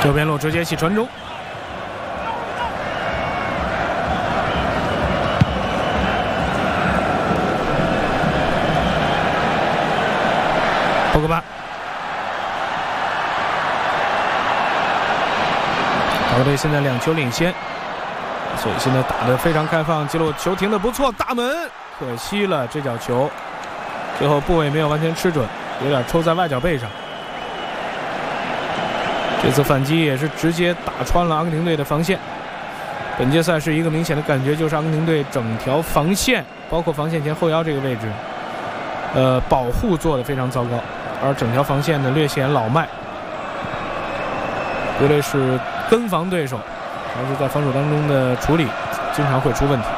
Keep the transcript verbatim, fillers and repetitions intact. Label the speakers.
Speaker 1: 右边路直接起传中。博格巴，法国队现在两球领先，所以现在打得非常开放，吉鲁球停得不错，大门可惜了，这脚球最后部位没有完全吃准，有点抽在外脚背上。这次反击也是直接打穿了阿根廷队的防线。本届赛事一个明显的感觉就是阿根廷队整条防线，包括防线前后腰这个位置，呃，保护做得非常糟糕。而整条防线呢略显老迈，无论是跟防对手还是在防守当中的处理经常会出问题。